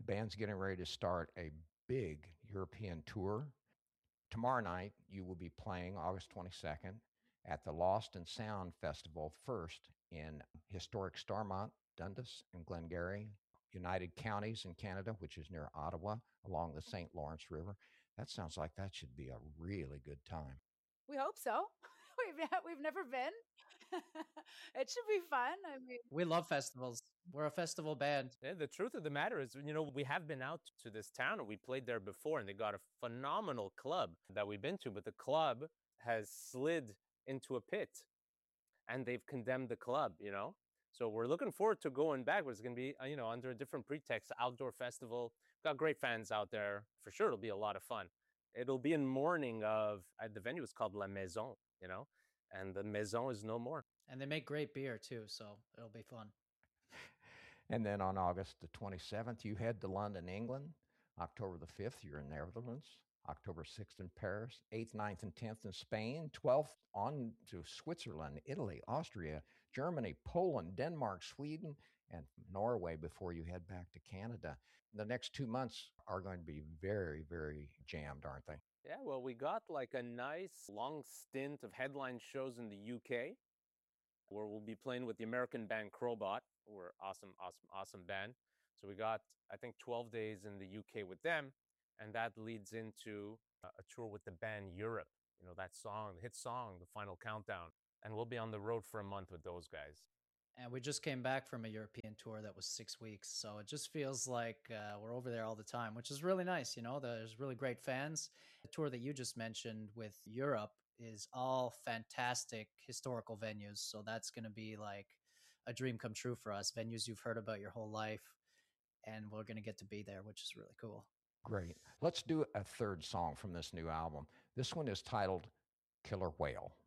band's getting ready to start a big European tour. Tomorrow night, you will be playing August 22nd at the Lost and Sound Festival first in historic Stormont, Dundas, and Glengarry, United Counties in Canada, which is near Ottawa, along the St. Lawrence River. That sounds like that should be a really good time. We hope so. We've never been. It should be fun. I mean, We love festivals. We're a festival band. Yeah, the truth of the matter is, we have been out to this town and we played there before, and they got a phenomenal club that we've been to, but the club has slid into a pit and they've condemned the club. So we're looking forward to going back, but it's going to be, under a different pretext, outdoor festival. Got great fans out there. For sure, it'll be a lot of fun. It'll be in mourning of, the venue is called La Maison, and the Maison is no more. And they make great beer too, so it'll be fun. And then on August the 27th, you head to London, England. October the 5th, you're in Netherlands. October 6th in Paris. 8th, 9th, and 10th in Spain. 12th on to Switzerland, Italy, Austria, Germany, Poland, Denmark, Sweden, and Norway before you head back to Canada. The next 2 months are going to be very, very jammed, aren't they? Yeah, well, we got like a nice long stint of headline shows in the UK, where we'll be playing with the American band Crowbot. We're awesome band. So we got, I think, 12 days in the UK with them, and that leads into a tour with the band Europe. That song, the hit song, The Final Countdown. And we'll be on the road for a month with those guys. And we just came back from a European tour that was 6 weeks. So it just feels like we're over there all the time, which is really nice. There's really great fans. The tour that you just mentioned with Europe is all fantastic historical venues. So that's going to be like a dream come true for us. Venues you've heard about your whole life. And we're going to get to be there, which is really cool. Great. Let's do a third song from this new album. This one is titled Killer Whale.